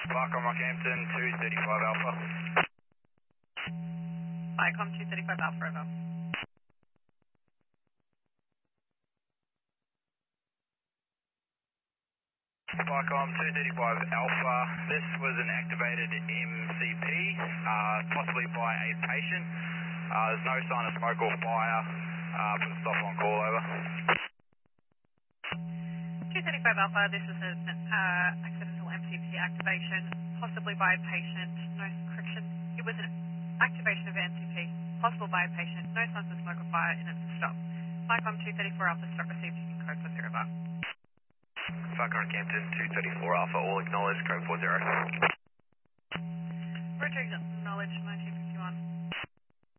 Viacom Rockhampton 235 Alpha. Viacom 235 Alpha, over. Viacom 235 Alpha, this was an activated MCP, possibly by a patient. There's no sign of smoke or fire. Put a stop on call, over. 235 Alpha, this is an accidental MCP activation, possibly by a patient, no correction. It was an activation of MCP, possible by a patient, no signs of smoke or fire, and it's a stop. Viacom 234 Alpha, stop received, you can code for 0 bar. Viacom Rockhampton 234 Alpha, all acknowledged, code 40. Roger, acknowledged, 19